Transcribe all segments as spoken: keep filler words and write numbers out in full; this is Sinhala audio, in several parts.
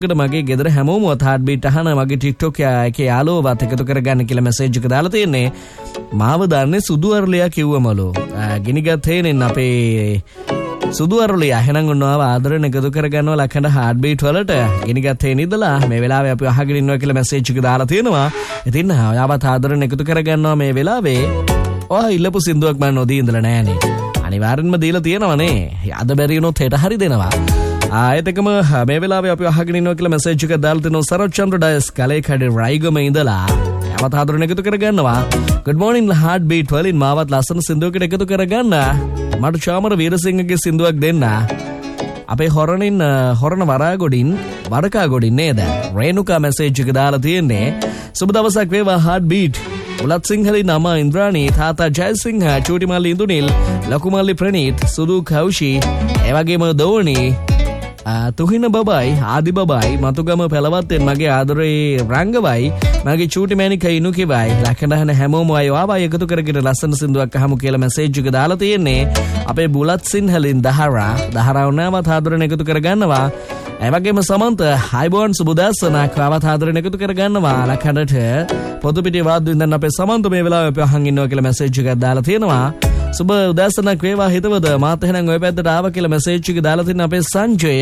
මගේ ගෙදර හැමෝම හાર્ට් බීට් අහන මගේ TikTok එකේ යාළුවවත් එකතු කරගන්න කියලා මැසේජ් එක දාලා තියෙන්නේ. මාව දන්නේ සුදු අරලියා කිව්වමලු. ගිනිගත් හේනෙන් අපේ සුදු අරලියා එහෙනම් ඔන්නව ආදරෙන් එකතු කරගන්නවා ලක්ෂණ හાર્ට් බීට් වලට. ගිනිගත් හේන ඉඳලා මේ වෙලාවේ අපි අහගෙන ඉන්නවා කියලා මැසේජ් එක දාලා තියෙනවා. ඉතින් ඔයාවත් ආදරෙන් එකතු කරගන්නවා මේ වෙලාවේ. ඔය ඉල්ලපු සින්දුවක් මම නොදී ඉඳලා නෑනේ. අනිවාර්යෙන්ම දීලා තියෙනවනේ. අද බැරි වුණොත් හෙට හරි දෙනවා. ආයතකම මේ වෙලාවේ අපි අහගෙන ඉන්නවා කියලා මැසේජ් එකක් දාලා තිනවා සරත් චන්ද්‍ර ඩයස් කලේ කඩේ රයිගම ඉඳලා. යමත් ආදරණ එකතු කරගන්නවා. good morning heart beat වලින් මාවත් ලස්සන සින්දුවකට එකතු කරගන්න. මට චාමර වීරසිංහගේ සින්දුවක් දෙන්න. අපේ හොරණින් හොරණ වරාගොඩින් වරකා ගොඩින් නේද? රේණුකා මැසේජ් එක දාලා තියෙන්නේ. සුබ දවසක් වේවා heart beat. උලත් සිංහලි නම ඉන්ද්‍රාණී තාතා ජයසිංහ චූටිමල්ලි ඉඳුනිල් ලකුමල්ලි ප්‍රනීත් සුදු කෞෂි එවැගේම දෝණි තුහින බබයි ආදි බබයි මතුගම පෙළවත්තෙන් මගේ ආදරේ රංගවයි මගේ චූටි මැණික ඉනුකිවයි ලක්ෂණහන හැමෝම අය ආවයි එකතු කරගෙන ලස්සන සින්දුවක් අහමු කියලා මැසේජ් එක දාලා තියෙන්නේ. අපේ බුලත් සිංහලින් දහරා දහරා උනාවත් ආදරෙන් එකතු කරගන්නවා. එවැගේම සමන්ත හයිබෝන් සුබදාසනක් ආවත් ආදරෙන් එකතු කරගන්නවා. ලක්ෂණට පොදු පිටේ වාද්‍ය වින්දන අපේ සමන්ත මේ වෙලාවේ අපි අහන් ඉන්නවා කියලා මැසේජ් එකක් දාලා තියෙනවා. සුබ උදෑසනක් වේවා හිතවද මාත් එහෙනම් ඔය පැත්තට ආවා කියලා මැසේජ් එක දාලා තින්න අපේ සංජය.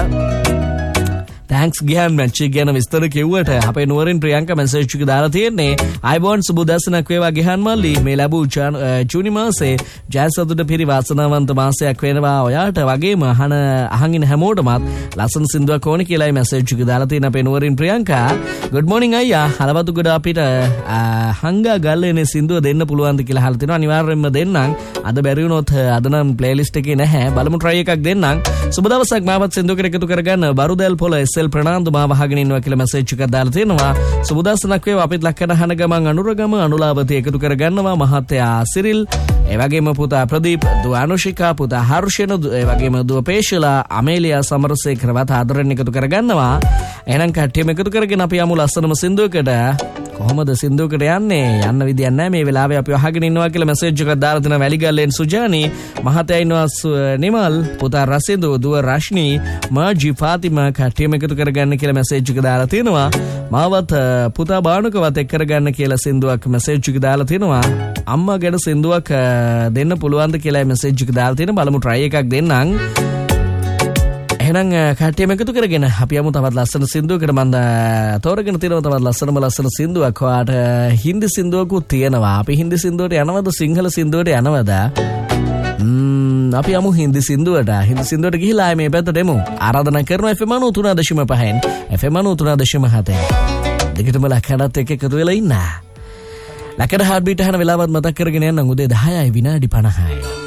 thanks ගියන් මැච් එක ගැන විස්තර කිව්වට අපේ නුවරින් ප්‍රියංකා මැසේජ් එක දාලා තියෙන්නේ. අයිබෝන් සුබ උදෑසනක් වේවා ගියන් මල්ලි මේ ලැබූ ජූනි මාසේ ජයසතුට පිරි වාසනාවන්ත මාසයක් වෙනවා ඔයාට වගේම අහන අහන් ඉන්න හැමෝටමත් ලස්සන සින්දුවක් ඕනේ කියලායි මැසේජ් එක දාලා තියෙන අපේ නුවරින් ප්‍රියංකා. good morning අයියා හලවතු ගොඩ අපිට හංගා ගල්ලේනේ සින්දුව දෙන්න පුළුවන්ද කියලා අහලා තිනවා. අනිවාර්යෙන්ම දෙන්නම්. අද බැරි වුණොත් අද නම් ප්ලේලිස්ට් එකේ නැහැ. බලමු try එකක් දෙන්නම්. සුබ දවසක් මාවත් සින්දුවකට එකතු කරගන්න බරුදැල් පොළ එස්.එල්. ප්‍රනාන්දු මාව අහගෙන ඉන්නවා කියලා මැසේජ් එකක් දාලා තියෙනවා. සුබ දවසක් වේවා අපිත් ලක්කන හන ගමන් අනුරගම අනුලාවතී එකතු කරගන්නවා මහත්තයා සිරිල් ඒ වගේම පුතා ප්‍රදීප් දුව අනුෂිකා පුතා හර්ෂණ ඒ වගේම දුව පේශලා අමේලියා සමරසේකරවත් ආදරෙන් එකතු කරගන්නවා. එහෙනම් කට්ටියම එකතු කරගෙන අපි යමු ලස්සනම සින්දුවකට. කොහොමද සින්දුවකට යන්නේ? යන්න විදියක් නැහැ. මේ වෙලාවේ අපි අහගෙන ඉන්නවා කියලා මැසේජ් එකක් දාලා දෙනවා. වැලිගල්ලෙන් සුජානි මහත්තයා ඉන්නවා නිමල් පුතා රසිදු දුව රශ්නි මාජි ෆාතිමා කට්ටියම එකතු කරගන්න කියලා මැසේජ් එක දාලා තියෙනවා. මාවත් පුතා බානුකවත් එක් කරගන්න කියලා සින්දුවක් මැසේජ් එක දාලා තියෙනවා. අම්මා ගැන සින්දුවක් දෙන්න පුළුවන්ද කියලා මැසේජ් එක දාලා තියෙනවා. බලමු try එකක් දෙන්නම්. එහෙනම් කට්ටියම එකතු කරගෙන අපි යමු තවත් ලස්සන සින්දුවකට. මම තෝරගෙන තියෙනවා තවත් ලස්සනම ලස්සන සින්දුවක්. ඔයාට හින්දි සින්දුවකුත් තියෙනවා. අපි හින්දි සින්දුවට යනවද සිංහල සින්දුවට යනවද? ම්ම් අපි යමු හින්දි සින්දුවට. හින්දි සින්දුවට ගිහිලා මේ පැත්තට එමු. ආරාධනා කරනවා එෆ් එම් නවය තුන දශම පහෙන් එෆ් එම් නවය තුන දශම හතෙන්. දෙකටම ලක්ෂණත් එක්ක එකතු වෙලා ඉන්න. ලක්ෂණ heart beat අහන වෙලාවත් මතක් කරගෙන යන්න උදේ දහයයි විනාඩි පනහයි.